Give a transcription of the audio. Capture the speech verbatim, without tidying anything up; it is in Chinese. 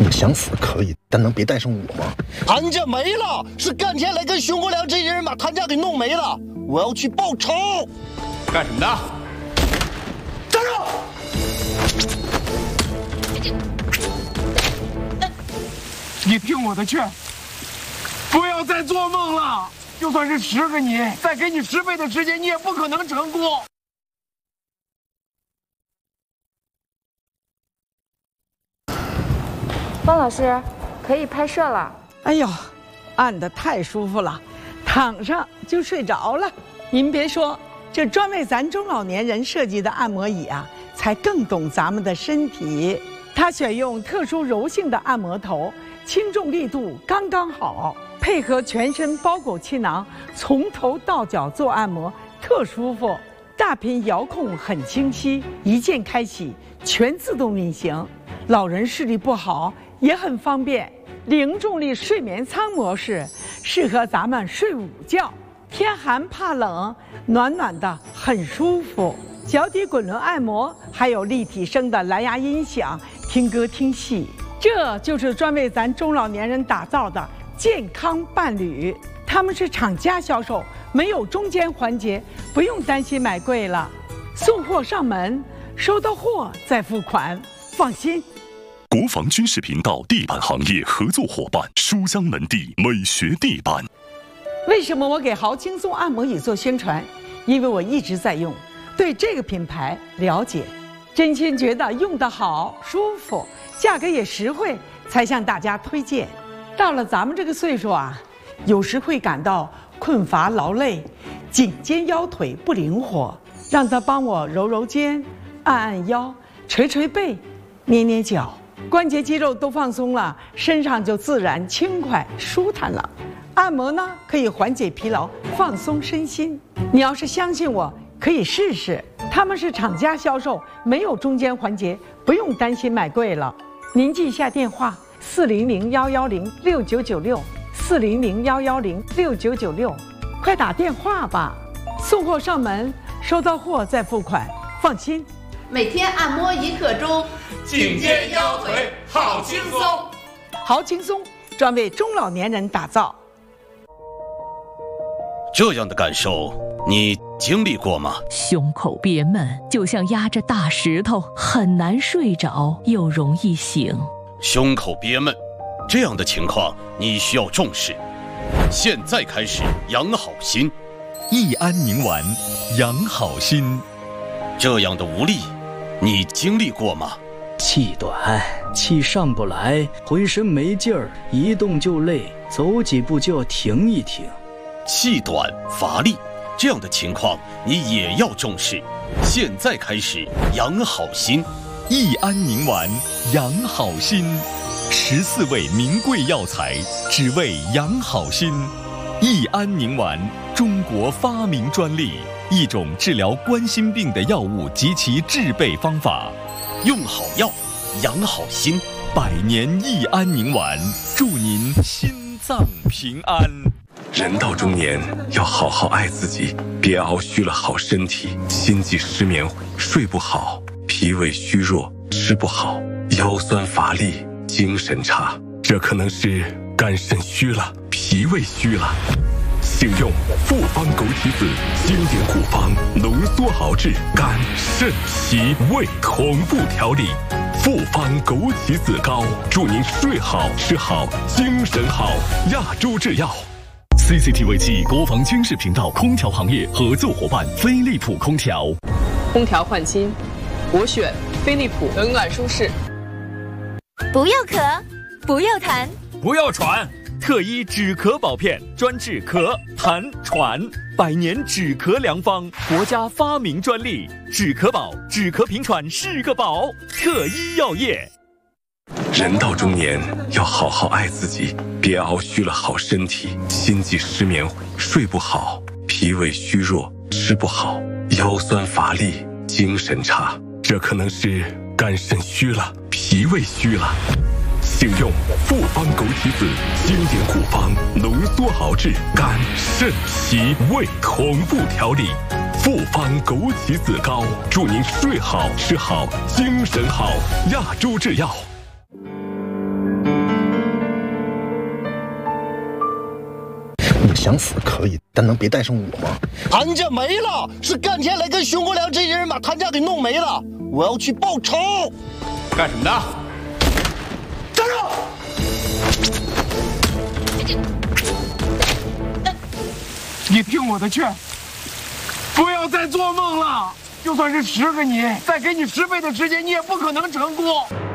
你个降服可以，但能别带上我吗？ 谭家没了，是干天来跟熊国良这些人把谭家给弄没了，我要去报仇。 干什么的？ 站住！ 你听我的劝，不要再做梦了。就算是十个你，再给你十倍的时间，你也不可能成功。 方老师，可以拍摄了。 哎呦，按得太舒服了，躺上就睡着了。您别说，这专为咱中老年人设计的按摩椅啊，才更懂咱们的身体。它选用特殊柔性的按摩头，轻重力度刚刚好，配合全身包裹气囊，从头到脚做按摩，特舒服。大屏遥控很清晰，一键开启，全自动运行。老人视力不好也很方便。零重力睡眠舱模式适合咱们睡午觉，天寒怕冷，暖暖的很舒服。脚底滚轮按摩，还有立体声的蓝牙音响，听歌听戏。这就是专为咱中老年人打造的健康伴侣。他们是厂家销售，没有中间环节，不用担心买贵了。送货上门，收到货再付款，放心。 国防军事频道地板行业合作伙伴书香门第美学地板。 为什么我给豪轻松按摩椅做宣传？因为我一直在用，对这个品牌了解，真心觉得用得好、舒服，价格也实惠，才向大家推荐。到了咱们这个岁数啊，有时会感到困乏劳累，颈肩腰腿不灵活，让他帮我揉揉肩、按按腰、捶捶背、捏捏脚。关节肌肉都放松了，身上就自然轻快舒坦了。按摩呢，可以缓解疲劳，放松身心。你要是相信我，可以试试。他们是厂家销售，没有中间环节，不用担心买贵了。您记一下电话：四零零幺幺零六九九六，四零零幺幺零六九九六，快打电话吧。送货上门，收到货再付款，放心。 每天按摩一刻钟， 颈肩腰腿好轻松。 好轻松，专为中老年人打造。 这样的感受，你经历过吗？ 胸口憋闷，就像压着大石头，很难睡着，又容易醒。 胸口憋闷，这样的情况你需要重视。现在开始养好心， 益安宁丸，养好心。 这样的无力，你经历过吗？ 气短，气上不来，浑身没劲儿，一动就累，走几步就要停一停。 气短乏力，这样的情况你也要重视。现在开始养好心， 益安宁丸，养好心。十四味名贵药材，只为养好心。益安宁丸，中国发明专利，一种治疗冠心病的药物及其制备方法。 用好药，养好心。 百年益安宁丸，祝您心脏平安。 人到中年，要好好爱自己，别熬虚了好身体。心悸失眠，睡不好，脾胃虚弱，吃不好，腰酸乏力，精神差，这可能是肝肾虚了，脾胃虚了。请用复方枸杞子经典古方浓缩熬制肝肾脾胃同步调理。复方枸杞子膏，祝您睡好吃好精神好。亚洲制药。 C C T V 暨国防军事频道空调行业合作伙伴飞利浦空调。 空调换新，我选飞利浦，冷暖舒适。 不要咳，不要痰， 不要喘。特一止咳宝片，专治咳、痰、喘，百年止咳良方，国家发明专利。止咳宝，止咳平喘是个宝。特一药业。 人到中年，要好好爱自己，别熬虚了好身体。心悸失眠，睡不好，脾胃虚弱，吃不好，腰酸乏力，精神差，这可能是肝肾虚了，脾胃虚了。请用复方枸杞子经典古方浓缩熬制肝肾脾胃同步调理。复方枸杞子膏，祝您睡好吃好精神好。亚洲制药。 想死可以，但能别带上我吗？ 谭家没了，是干天来跟熊国良这些人把谭家给弄没了。我要去报仇。 干什么的？站住！你听我的劝，不要再做梦了。就算是十个你，再给你十倍的时间，你也不可能成功。